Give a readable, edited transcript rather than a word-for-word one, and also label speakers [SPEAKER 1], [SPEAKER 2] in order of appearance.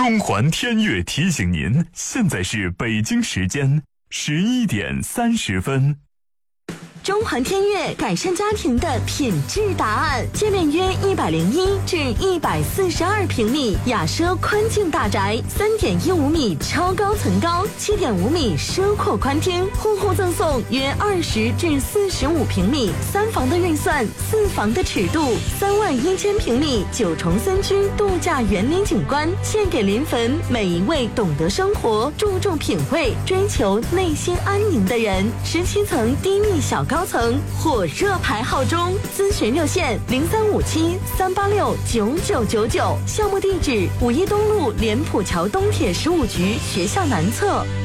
[SPEAKER 1] 中环天悦提醒您，现在是北京时间11点30分。
[SPEAKER 2] 中环天悦改善家庭的品质答案，界面约101至142平米，雅奢宽净大宅，3.15米超高层高，7.5米奢阔宽厅，户户赠送约20至45平米3房的预算，4房的尺度，31000平米9重3居度假园林景观，献给临汾每一位懂得生活、注重品味、追求内心安宁的人。17层低密小高层火热排号中，咨询热线0357-386-9999，项目地址5一东路莲浦桥东铁15局学校南侧。